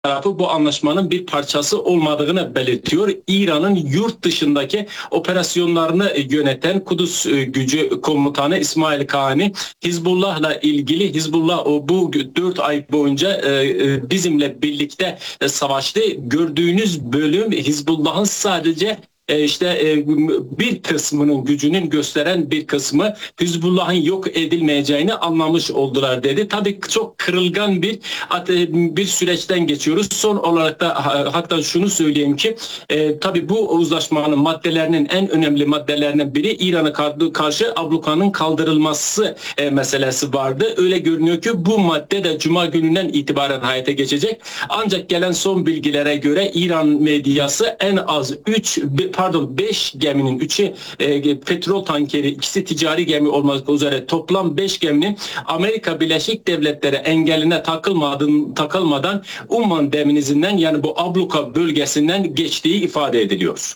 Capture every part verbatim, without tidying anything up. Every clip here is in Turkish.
tarafı bu anlaşmanın bir parçası olmadığını belirtiyor. İran'ın yurt dışındaki operasyonlarını yöneten Kudüs Gücü Komutanı İsmail Kani, Hizbullah'la ilgili Hizbullah bu dört ay boyunca bizimle birlikte savaştı. Gördüğünüz bölüm Hizbullah'ın sadece İşte bir kısmının gücünün gösteren bir kısmı, Hizbullah'ın yok edilmeyeceğini anlamış oldular dedi. Tabii çok kırılgan bir bir süreçten geçiyoruz. Son olarak da hatta şunu söyleyeyim ki e, tabii bu uzlaşmanın maddelerinin en önemli maddelerinden biri İran'a karşı ablukanın kaldırılması e, meselesi vardı. Öyle görünüyor ki bu madde de Cuma gününden itibaren hayata geçecek. Ancak gelen son bilgilere göre İran medyası en az üç pardon beş geminin üçü e, petrol tankeri, ikisi ticari gemi olmak üzere toplam beş geminin Amerika Birleşik Devletleri engeline takılmadan, takılmadan Umman denizinden, yani bu abluka bölgesinden geçtiği ifade ediliyor.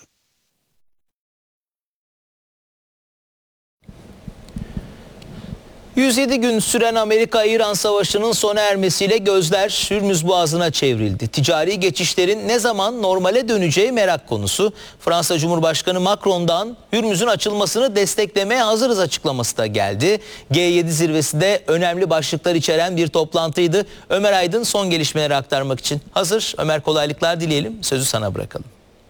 yüz yedi gün süren Amerika-İran savaşının sona ermesiyle gözler Hürmüz Boğazı'na çevrildi. Ticari geçişlerin ne zaman normale döneceği merak konusu. Fransa Cumhurbaşkanı Macron'dan Hürmüz'ün açılmasını desteklemeye hazırız açıklaması da geldi. G yedi zirvesinde önemli başlıklar içeren bir toplantıydı. Ömer Aydın son gelişmeleri aktarmak için hazır. Ömer, kolaylıklar dileyelim. Sözü sana bırakalım.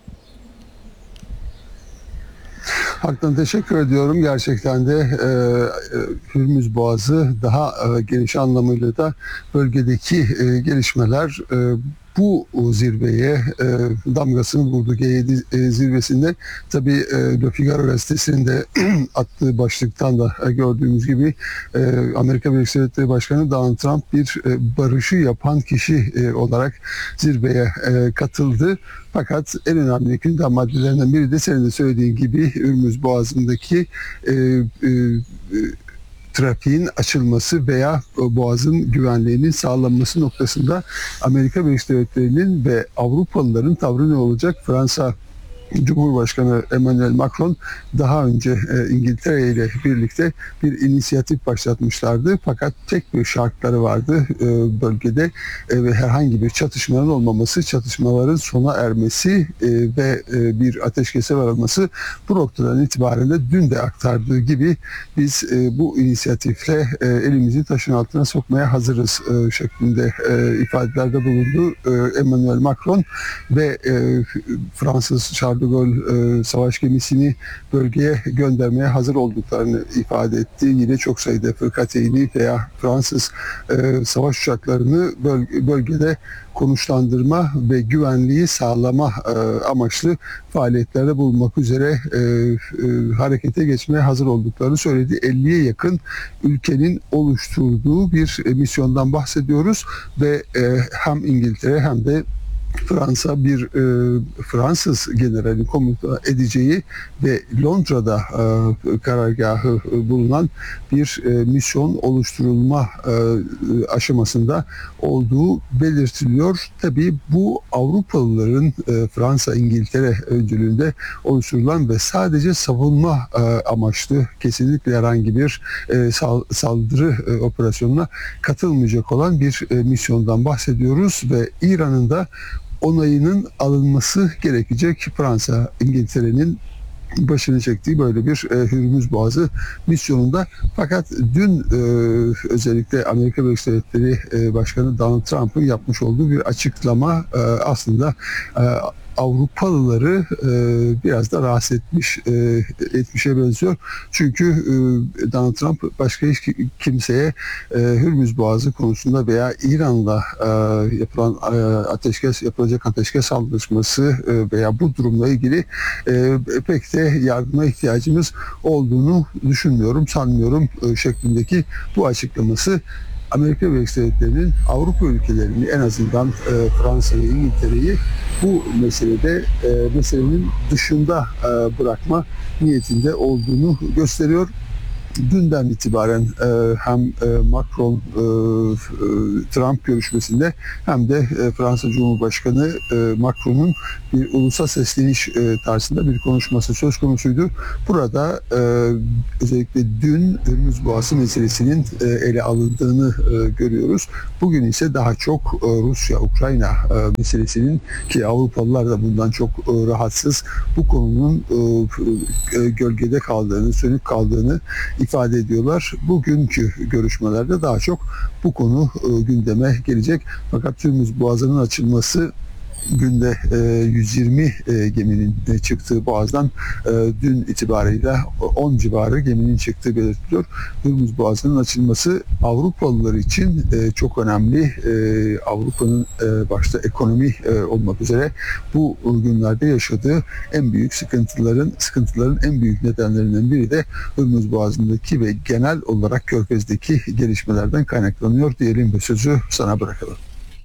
Hakikaten teşekkür ediyorum. Gerçekten de e, Hürmüz Boğazı daha e, geniş anlamıyla da bölgedeki e, gelişmeler e, bu zirveye e, damgasını vurdu. G yedi e, zirvesinde tabii e, Le Figaro gazetesinin de attığı başlıktan da e, gördüğümüz gibi e, Amerika Birleşik Devletleri Başkanı Donald Trump bir e, barışı yapan kişi e, olarak zirveye e, katıldı. Fakat en önemli gündem maddelerinden biri de senin de söylediğin gibi Hürmüz Boğazı'ndaki e, e, trafiğin açılması veya boğazın güvenliğinin sağlanması noktasında Amerika Birleşik Devletleri'nin ve Avrupalıların tavrı ne olacak? Fransa Cumhurbaşkanı Emmanuel Macron daha önce e, İngiltere ile birlikte bir inisiyatif başlatmışlardı. Fakat tek bir şartları vardı e, bölgede e, ve herhangi bir çatışmanın olmaması, çatışmaların sona ermesi e, ve e, bir ateşkese varılması. Bu noktadan itibaren de dün de aktardığı gibi biz e, bu inisiyatifle e, elimizi taşın altına sokmaya hazırız e, şeklinde e, ifadelerde bulundu e, Emmanuel Macron ve e, Fransız Charles de Gaulle e, savaş gemisini bölgeye göndermeye hazır olduklarını ifade etti. Yine çok sayıda fırkateyni veya Fransız e, savaş uçaklarını böl- bölgede konuşlandırma ve güvenliği sağlama e, amaçlı faaliyetlerde bulunmak üzere e, e, harekete geçmeye hazır olduklarını söyledi. elliye yakın ülkenin oluşturduğu bir e, misyondan bahsediyoruz ve e, hem İngiltere hem de Fransa bir e, Fransız generalin komuta edeceği ve Londra'da e, karargahı e, bulunan bir e, misyon oluşturulma e, aşamasında olduğu belirtiliyor. Tabii bu Avrupalıların e, Fransa, İngiltere öncülüğünde oluşturulan ve sadece savunma e, amaçlı, kesinlikle herhangi bir e, sal, saldırı e, operasyonuna katılmayacak olan bir e, misyondan bahsediyoruz ve İran'ın da onayının alınması gerekecek. Fransa, İngiltere'nin başını çektiği böyle bir e, Hürmüz Boğazı misyonunda. Fakat dün e, özellikle Amerika Birleşik Devletleri e, Başkanı Donald Trump'ın yapmış olduğu bir açıklama e, aslında e, Avrupalıları e, biraz da rahatsız etmiş e, etmişe benziyor. Çünkü e, Donald Trump başka hiç kimseye e, Hürmüz Boğazı konusunda veya İran'la e, yapılan e, ateşkes yapılacak ateşkes anlaşması e, veya bu durumla ilgili e, pek de yardıma ihtiyacımız olduğunu düşünmüyorum, sanmıyorum e, şeklindeki bu açıklaması Amerika Birleşik Devletleri'nin Avrupa ülkelerini, en azından e, Fransa'yı, İngiltere'yi bu meselede e, meselenin dışında e, bırakma niyetinde olduğunu gösteriyor. dünden itibaren e, hem e, Macron e, e, Trump görüşmesinde hem de e, Fransa Cumhurbaşkanı e, Macron'un bir ulusal sesleniş e, tarzında bir konuşması söz konusuydu. Burada e, özellikle dün Hürmüz Boğazı meselesinin e, ele alındığını e, görüyoruz. Bugün ise daha çok e, Rusya-Ukrayna e, meselesinin, ki Avrupalılar da bundan çok e, rahatsız, bu konunun e, e, gölgede kaldığını, sönük kaldığını ifade ediyorlar. Bugünkü görüşmelerde daha çok bu konu e, gündeme gelecek. Fakat Hürmüz Boğazı'nın açılması, günde e, yüz yirmi e, geminin e, çıktığı boğazdan e, dün itibarıyla on civarı geminin çıktığı belirtiliyor. Hürmüz Boğazı'nın açılması Avrupalılar için e, çok önemli. E, Avrupa'nın e, başta ekonomi e, olmak üzere bu günlerde yaşadığı en büyük sıkıntıların sıkıntıların en büyük nedenlerinden biri de Hürmüz Boğazı'ndaki ve genel olarak Körfez'deki gelişmelerden kaynaklanıyor diyelim ve sözü sana bırakalım.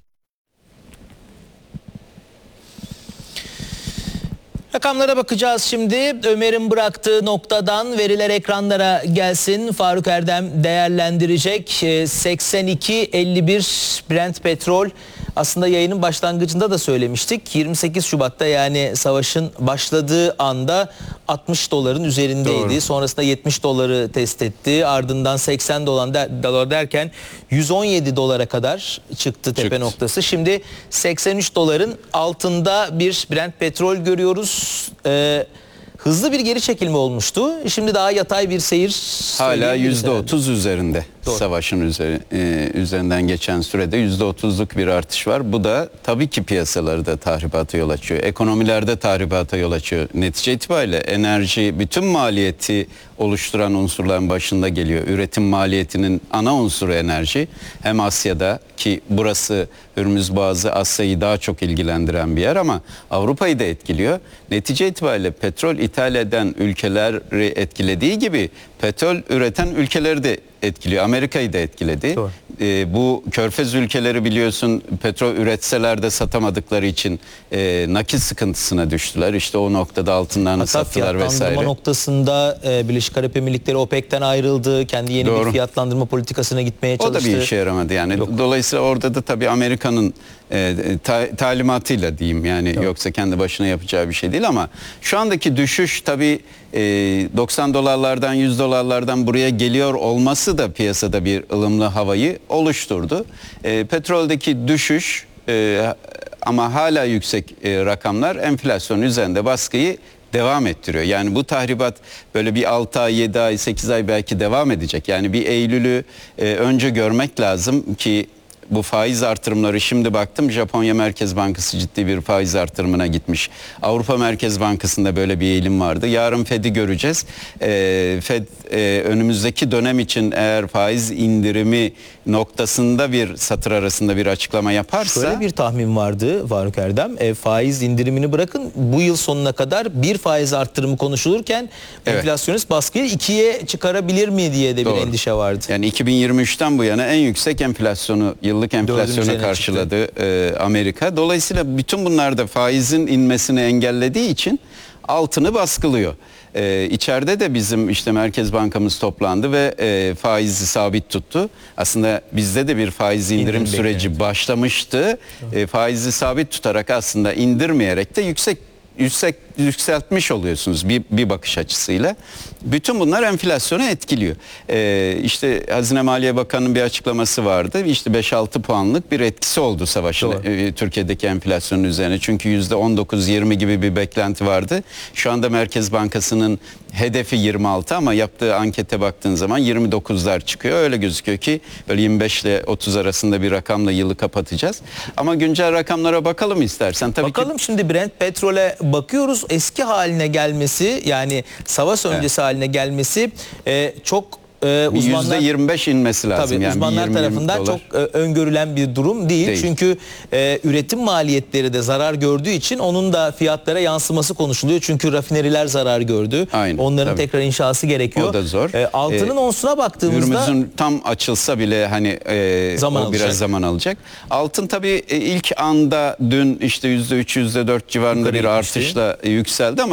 Rakamlara bakacağız şimdi. Ömer'in bıraktığı noktadan veriler ekranlara gelsin. Faruk Erdem değerlendirecek. seksen iki elli bir Brent petrol. Aslında yayının başlangıcında da söylemiştik. yirmi sekiz Şubat'ta, yani savaşın başladığı anda altmış doların üzerindeydi. Doğru. Sonrasında yetmiş doları test etti. Ardından seksen dolar derken yüz on yedi dolara kadar çıktı tepe Çıktı. noktası. Şimdi seksen üç doların altında bir Brent petrol görüyoruz. Ee, hızlı bir geri çekilme olmuştu. Şimdi daha yatay bir seyir. Hala yüzde otuz üzerinde. Doğru. Savaşın üzeri, e, üzerinden geçen sürede yüzde otuzluk bir artış var. Bu da tabii ki piyasaları da tahribata yol açıyor. Ekonomilerde tahribata yol açıyor. Netice itibariyle enerji bütün maliyeti oluşturan unsurların başında geliyor. Üretim maliyetinin ana unsuru enerji. Hem Asya'da, ki burası Hürmüz Boğazı Asya'yı daha çok ilgilendiren bir yer, ama Avrupa'yı da etkiliyor. Netice itibariyle petrol ithal eden ülkeleri etkilediği gibi petrol üreten ülkeleri de etkiliyor. Amerika'yı da etkiledi. Ee, bu Körfez ülkeleri biliyorsun petrol üretseler de satamadıkları için e, nakit sıkıntısına düştüler. İşte o noktada altınlarını Hatta sattılar vesaire. Fiyatlandırma noktasında e, Birleşik Arap Emirlikleri OPEC'ten ayrıldı. Kendi yeni Doğru. bir fiyatlandırma politikasına gitmeye çalıştı. O da bir işe yaramadı yani. Yok. Dolayısıyla orada da tabii Amerika'nın e, ta, talimatıyla diyeyim yani Yok. yoksa kendi başına yapacağı bir şey değil, ama şu andaki düşüş tabii e, doksan dolarlardan yüz dolarlardan buraya geliyor olması da piyasada bir ılımlı havayı oluşturdu. E, petroldeki düşüş e, ama hala yüksek e, rakamlar enflasyon üzerinde baskıyı devam ettiriyor. Yani bu tahribat böyle bir altı ay, yedi ay, sekiz ay belki devam edecek. Yani bir Eylül'ü e, önce görmek lazım ki bu faiz artırımları, şimdi baktım Japonya Merkez Bankası ciddi bir faiz artırımına gitmiş. Avrupa Merkez Bankası'nda böyle bir eğilim vardı. Yarın Fed'i göreceğiz. Ee, Fed e, önümüzdeki dönem için eğer faiz indirimi noktasında bir satır arasında bir açıklama yaparsa... Şöyle bir tahmin vardı Faruk Erdem. E, faiz indirimini bırakın, bu yıl sonuna kadar bir faiz artırımı konuşulurken evet. enflasyonist baskıyı ikiye çıkarabilir mi diye de bir Doğru. endişe vardı. Yani iki bin yirmi üçten bu yana en yüksek enflasyonu, yıllık enflasyonu karşıladı e, Amerika. Dolayısıyla bütün bunlar da faizin inmesini engellediği için altını baskılıyor. Ee, içeride de bizim işte Merkez Bankamız toplandı ve e, faizi sabit tuttu. Aslında bizde de bir faiz indirim İndirim süreci beklenti. başlamıştı. E, faizi sabit tutarak aslında indirmeyerek de yüksek yüksek yükseltmiş oluyorsunuz bir, bir bakış açısıyla. Bütün bunlar enflasyonu etkiliyor. Ee, işte Hazine Maliye Bakanı'nın bir açıklaması vardı. İşte beş altı puanlık bir etkisi oldu savaşın e, Türkiye'deki enflasyonun üzerine. Çünkü yüzde on dokuz yirmi gibi bir beklenti vardı. Şu anda Merkez Bankası'nın hedefi yirmi altı, ama yaptığı ankete baktığın zaman yirmi dokuzlar çıkıyor. Öyle gözüküyor ki böyle yirmi beş ile otuz arasında bir rakamla yılı kapatacağız. Ama güncel rakamlara bakalım istersen. Tabii bakalım ki... şimdi Brent petrole bakıyoruz. Eski haline gelmesi, yani savaş öncesi evet. haline gelmesi e, çok e, uzmanlar yüzde yirmi beş inmesi lazım. Tabii, yani uzmanlar yirmi, tarafından çok e, öngörülen bir durum değil. değil. Çünkü e, üretim maliyetleri de zarar gördüğü için onun da fiyatlara yansıması konuşuluyor. Çünkü rafineriler zarar gördü. Aynen, Onların tabii. tekrar inşası gerekiyor. O da zor. E, altının ee, onsuna baktığımızda Hürmüz'ün tam açılsa bile hani e, zaman o alacak. biraz zaman alacak. Altın tabii e, ilk anda dün işte yüzde üç yüzde dört civarında Yukarı bir gitmişti. artışla e, yükseldi, ama çok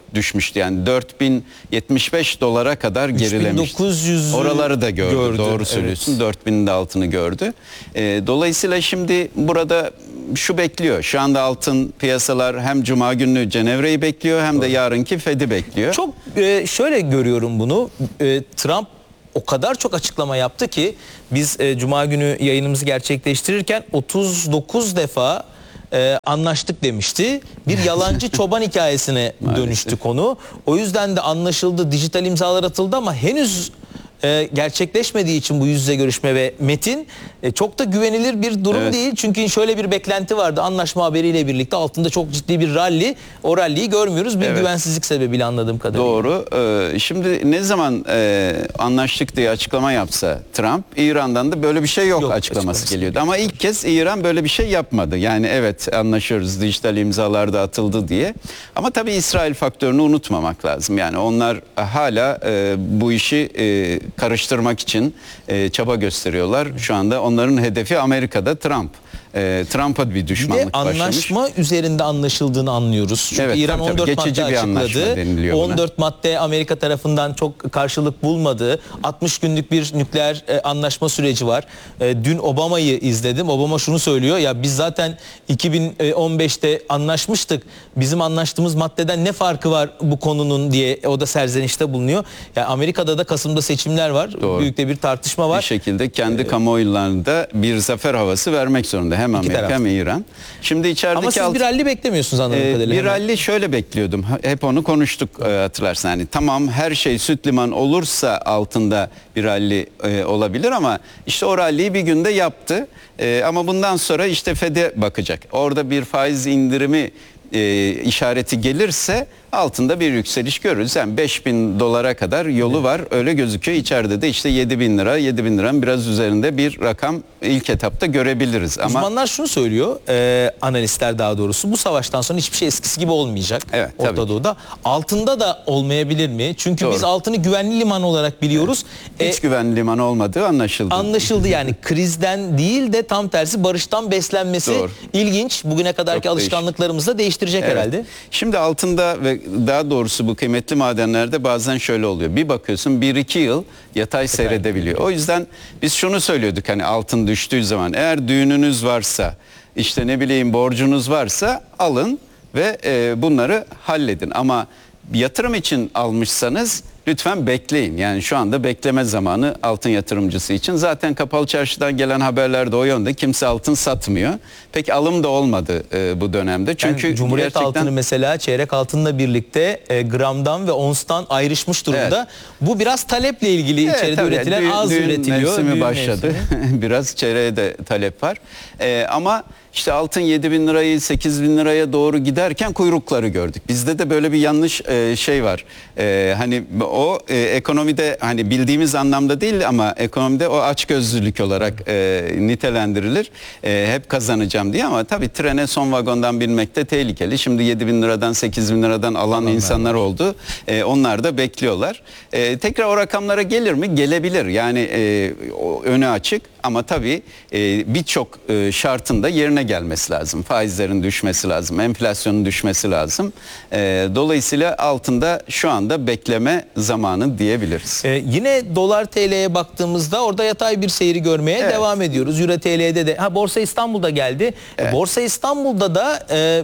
düşmüştü. Yani dört bin yetmiş beş dolara kadar gerilemişti. üç bin dokuz yüzü Oraları da gördü. gördü. Doğru Evet. söylüyorsun. dört binin de altını gördü. E, dolayısıyla şimdi burada şu bekliyor. Şu anda altın piyasalar hem Cuma günü Cenevre'yi bekliyor hem de yarınki Fed'i bekliyor. Çok e, şöyle görüyorum bunu. E, Trump o kadar çok açıklama yaptı ki biz e, Cuma günü yayınımızı gerçekleştirirken otuz dokuz defa e, anlaştık demişti. Bir yalancı çoban hikayesine dönüştü konu. O yüzden de anlaşıldı, dijital imzalar atıldı ama henüz e, gerçekleşmediği için bu yüz yüze görüşme ve metin e, çok da güvenilir bir durum Evet. değil. Çünkü şöyle bir beklenti vardı. Anlaşma haberiyle birlikte altında çok ciddi bir rally. O rally'yi görmüyoruz. Bir Evet. güvensizlik sebebiyle anladığım kadarıyla. Doğru. Ee, şimdi ne zaman e, anlaştık diye açıklama yapsa Trump, İran'dan da böyle bir şey yok, Yok, açıklaması açıklaması geliyordu. Ama ilk kez İran böyle bir şey yapmadı. Yani evet anlaşıyoruz, dijital imzalar da atıldı diye. Ama tabii İsrail faktörünü unutmamak lazım. Yani onlar hala e, bu işi e, karıştırmak için e, çaba gösteriyorlar. Şu anda onların hedefi Amerika'da Trump. E, Trump'a bir Bir düşmanlık de başlamış. anlaşma üzerinde anlaşıldığını anlıyoruz. Çünkü Evet, İran tabii, tabii. on dört Geçici madde bir anlaşma açıkladı. deniliyor buna. on dört madde Amerika tarafından çok karşılık bulmadı. altmış günlük bir nükleer e, anlaşma süreci var. E, dün Obama'yı izledim. Obama şunu söylüyor. Ya biz zaten iki bin on beşte anlaşmıştık. Bizim anlaştığımız maddeden ne farkı var bu konunun diye o da serzenişte bulunuyor. Yani Amerika'da da Kasım'da seçimler var. Doğru. Büyük de bir tartışma var. Bir şekilde kendi kamuoylarında bir zafer havası vermek zorunda. Hem Amerika taraf. hem İran. Şimdi içerideki Ama siz alt- bir rally beklemiyorsunuz anladığım Ee, kadarıyla. bir Hemen. rally şöyle bekliyordum. Hep onu konuştuk e, hatırlarsan. Yani tamam her şey süt liman olursa altında bir rally e, olabilir ama işte o rally'yi bir günde yaptı. E, ama bundan sonra işte Fed'e bakacak. Orada bir faiz indirimi e, işareti gelirse altında bir yükseliş görürüz. Yani beş bin dolara kadar yolu var. Öyle gözüküyor. İçeride de işte yedi bin lira, yedi bin liranın biraz üzerinde bir rakam ilk etapta görebiliriz. Ama Uzmanlar şunu söylüyor, e, analistler daha doğrusu bu savaştan sonra hiçbir şey eskisi gibi olmayacak Evet, tabii Orta ki. Doğu'da. Altında da olmayabilir mi? Çünkü Doğru. biz altını güvenli liman olarak biliyoruz. hiç E, güvenli liman olmadığı anlaşıldı. anlaşıldı yani krizden değil de tam tersi barıştan beslenmesi Doğru. ilginç. Bugüne kadarki Çok alışkanlıklarımızı da değiştirecek Evet. herhalde. Şimdi altında ve daha doğrusu bu kıymetli madenlerde bazen şöyle oluyor. Bir bakıyorsun bir iki yıl yatay seyredebiliyor. O yüzden biz şunu söylüyorduk hani altın düştüğü zaman eğer düğününüz varsa işte ne bileyim borcunuz varsa alın ve e, bunları halledin. Ama yatırım için almışsanız lütfen bekleyin. Yani şu anda bekleme zamanı altın yatırımcısı için. Zaten kapalı çarşıdan gelen haberler de o yönde. Kimse altın satmıyor. Pek alım da olmadı e, bu dönemde. Çünkü Yani Cumhuriyet gerçekten altını mesela çeyrek altınla birlikte e, gramdan ve onstan ayrışmış durumda. Bu biraz taleple ilgili Evet, içeride tabii. üretilen Düğün- az düğün üretiliyor. mevsimi Düğün başladı. mevsimi. Biraz çeyreğe de talep var. Ee, ama işte altın yedi bin lirayı sekiz bin liraya doğru giderken kuyrukları gördük. Bizde de böyle bir yanlış e, şey var. E, hani o e, ekonomide hani bildiğimiz anlamda değil ama ekonomide o açgözlülük olarak e, nitelendirilir. E, hep kazanacağım diye ama tabii trene son vagondan binmek de tehlikeli. Şimdi yedi bin liradan sekiz bin liradan alan insanlar oldu. E, onlar da bekliyorlar. E, tekrar o rakamlara gelir mi? Gelebilir. Yani e, o önü açık ama tabii e, birçok e, şartın da yerine gelmesi lazım. Faizlerin düşmesi lazım. Enflasyonun düşmesi lazım. E, dolayısıyla altında şu anda bekleme zamanı diyebiliriz. Ee, yine dolar T L'ye baktığımızda orada yatay bir seyri görmeye Evet. devam ediyoruz. Euro T L'de de ha Borsa İstanbul'da geldi. Evet. Borsa İstanbul'da da e,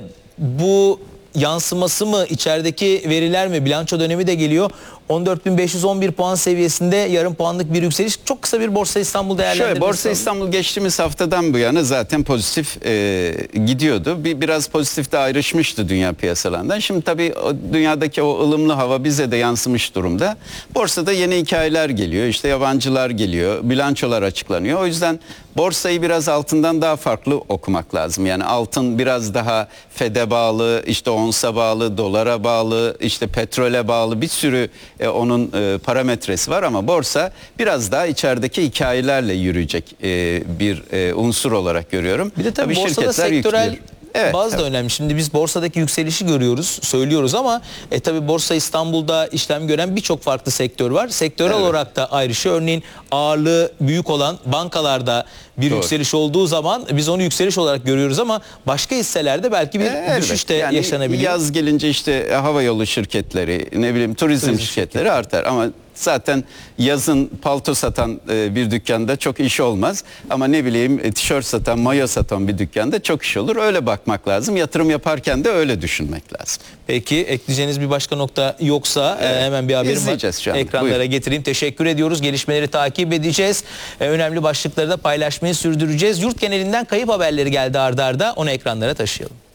bu yansıması mı içerideki veriler mi bilanço dönemi de geliyor. on dört bin beş yüz on bir puan seviyesinde yarım puanlık bir yükseliş. Çok kısa bir Borsa İstanbul değerlendirmesi. Şöyle Borsa alalım. İstanbul geçtiğimiz haftadan bu yana zaten pozitif e, gidiyordu. Bir, biraz pozitif de ayrışmıştı dünya piyasalarından. Şimdi tabii o, dünyadaki o ılımlı hava bize de yansımış durumda. Borsada yeni hikayeler geliyor. İşte yabancılar geliyor. Bilançolar açıklanıyor. O yüzden borsayı biraz altından daha farklı okumak lazım. Yani altın biraz daha Fed'e bağlı, işte onsa bağlı, dolara bağlı, işte petrole bağlı bir sürü e, onun e, parametresi var ama borsa biraz daha içerideki hikayelerle yürüyecek e, bir e, unsur olarak görüyorum. Bir de tabii borsada şirketler sektörel yüklüyor. Evet, bazı da evet. önemli. Şimdi biz borsadaki yükselişi görüyoruz, söylüyoruz ama e, tabii Borsa İstanbul'da işlem gören birçok farklı sektör var. Sektörel Evet. olarak da ayrışıyor. Örneğin ağırlığı büyük olan bankalarda bir Doğru. yükseliş olduğu zaman biz onu yükseliş olarak görüyoruz ama başka hisselerde belki bir E, elbet. düşüş de Yani yaşanabiliyor. Yaz gelince işte havayolu şirketleri, ne bileyim turizm, Turizm şirketleri artar ama zaten yazın palto satan e, bir dükkanda çok iş olmaz. Ama ne bileyim e, tişört satan, mayo satan bir dükkanda çok iş olur. Öyle bakmak lazım. Yatırım yaparken de öyle düşünmek lazım. Peki ekleyeceğiniz bir başka nokta yoksa e, Evet. hemen bir haberim var. İzleyeceğiz şu anda. Ekranlara Buyurun. getireyim. Teşekkür ediyoruz. Gelişmeleri takip edeceğiz. E, önemli başlıkları da paylaşmayı sürdüreceğiz. Yurt genelinden kayıp haberleri geldi arda arda. Onu ekranlara taşıyalım.